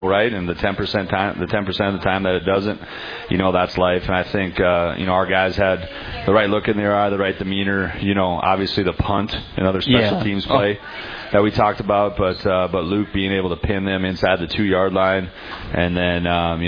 right, and the 10% of the time that it doesn't, that's life. And I think our guys had the right look in their eye, the right demeanor. Obviously the punt and other special teams play that we talked about, but Luke being able to pin them inside the 2-yard line, and then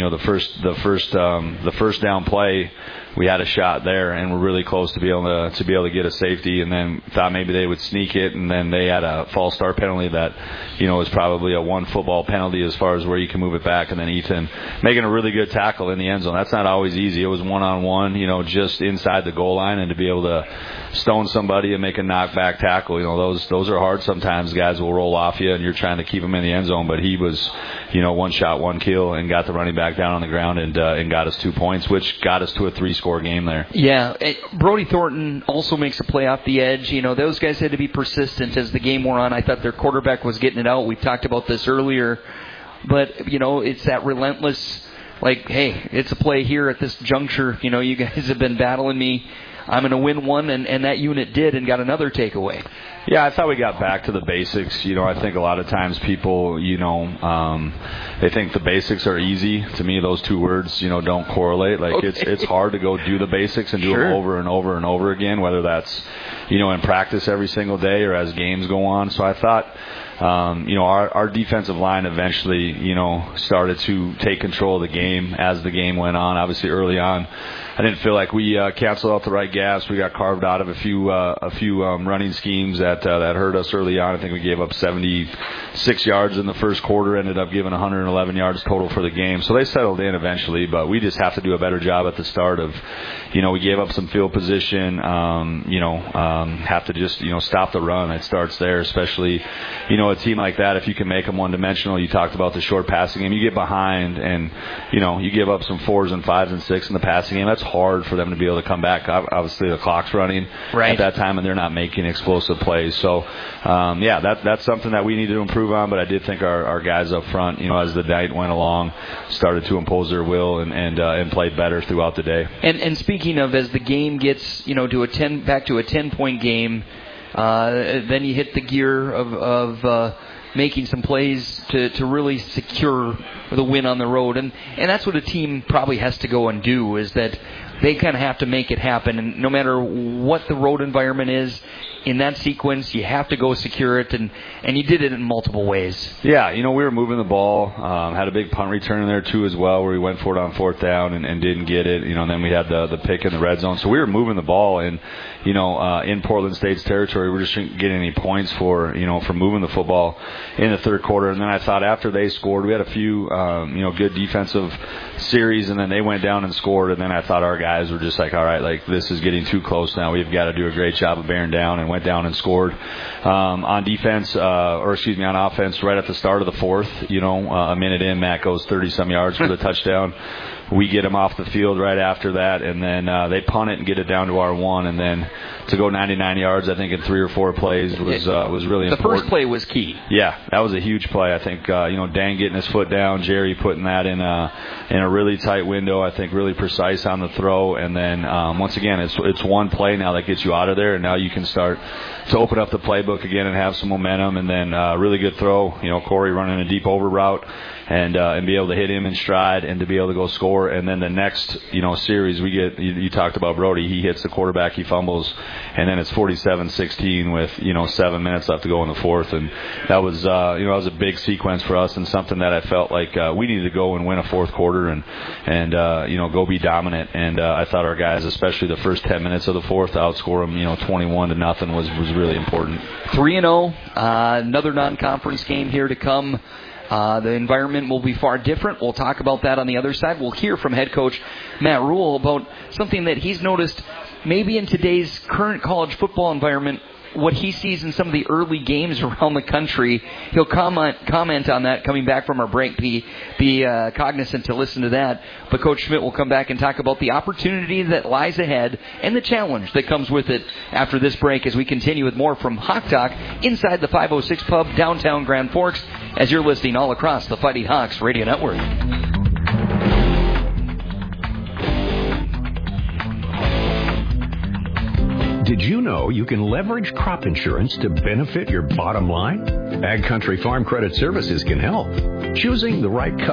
the first down play, we had a shot there, and we're really close to be able to get a safety, and then thought maybe they would sneak it, and then they had a false start penalty that was probably a 1 football penalty as far as where you can move it back, and then Ethan making a really good tackle in the end zone. That's not always easy. It was 1-on-1, just inside the goal line, and to be able to stone somebody and make a knockback tackle, those are hard sometimes. Guys will roll off you, and you're trying to keep them in the end zone, but he was, 1 shot, 1 kill, and got the running back down on the ground and got us 2 points, which got us to a 3-score game there. Yeah, Brody Thornton also makes a play off the edge. Those guys had to be persistent as the game wore on. I thought their quarterback was getting it out. We talked about this earlier, but it's that relentless, hey, it's a play here at this juncture. You guys have been battling me. I'm going to win one, and that unit did and got another takeaway. Yeah, I thought we got back to the basics. I think a lot of times people, they think the basics are easy. To me, those 2 words, don't correlate. It's hard to go do the basics and do them over and over and over again, whether that's, in practice every single day or as games go on. So I thought, our defensive line eventually, started to take control of the game as the game went on. Obviously, early on, I didn't feel like we canceled out the right gaps. We got carved out of a few running schemes that hurt us early on. I think we gave up 76 yards in the first quarter, ended up giving 111 yards total for the game. So they settled in eventually, but we just have to do a better job at the start of, we gave up some field position, have to just, stop the run. It starts there, especially, a team like that, if you can make them one-dimensional. You talked about the short passing game. You get behind and, you give up some 4s and 5s and 6s in the passing game. That's hard for them to be able to come back. Obviously, the clock's running at that time, and they're not making explosive plays. So, that's something that we need to improve on. But I did think our guys up front, as the night went along, started to impose their will and played better throughout the day. And speaking of, as the game gets, back to a 10-point game, then you hit the gear of making some plays to really secure the win on the road. And that's what a team probably has to go and do, is that they kind of have to make it happen. And no matter what the road environment is, in that sequence, you have to go secure it, and you did it in multiple ways. Yeah, we were moving the ball, had a big punt return in there too as well, where we went for it on 4th down and didn't get it. And then we had the pick in the red zone. So we were moving the ball, and in Portland State's territory, we just didn't get any points for moving the football in the third quarter. And then I thought after they scored, we had a few good defensive series, and then they went down and scored. And then I thought our guys were just like, all right, this is getting too close now. We've got to do a great job of bearing down, and went down and scored on offense right at the start of the 4th. A minute in, Matt goes 30-some yards for the touchdown. We get him off the field right after that, and then they punt it and get it down to our 1, and then to go 99 yards, I think, in 3 or 4 plays was really important. The first play was key. Yeah, that was a huge play. I think Dan getting his foot down, Jerry putting that in a really tight window. I think really precise on the throw, and then once again, it's one play now that gets you out of there, and now you can start to open up the playbook again and have some momentum. And then really good throw. Corey running a deep over route. And be able to hit him in stride and to be able to go score. And then the next, series we get, you talked about Brody, he hits the quarterback, he fumbles, and then it's 47-16 with, 7 minutes left to go in the 4th. And that was, that was a big sequence for us, and something that I felt like we needed to go and win a 4th quarter and go be dominant. And I thought our guys, especially the first 10 minutes of the 4th, outscore them, 21-0 was really important. 3-0, another non-conference game here to come. The environment will be far different. We'll talk about that on the other side. We'll hear from head coach Matt Rhule about something that he's noticed maybe in today's current college football environment, what he sees in some of the early games around the country. He'll comment on that coming back from our break. Be cognizant to listen to that. But Coach Schmidt will come back and talk about the opportunity that lies ahead and the challenge that comes with it after this break, as we continue with more from Hawk Talk inside the 506 Pub, downtown Grand Forks, as you're listening all across the Fighting Hawks Radio Network. Did you know you can leverage crop insurance to benefit your bottom line? Ag Country Farm Credit Services can help. Choosing the right coverage